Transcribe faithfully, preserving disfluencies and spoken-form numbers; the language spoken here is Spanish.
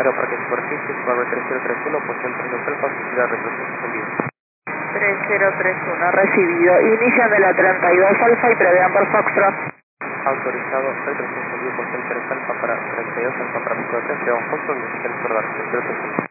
Aeroparque Superficie, Suave tres cero tres uno, posición tres dos alfa, oficina de retroceso encendido. tres cero tres uno, recibido. Inician de la treinta y dos alfa y prevean por Foxtrot. Autorizado, retroceso encendido, posición tres alfa para treinta y dos alfa para pico de tres, llevamos Foxtrot, necesita el soldar, tres cero tres uno.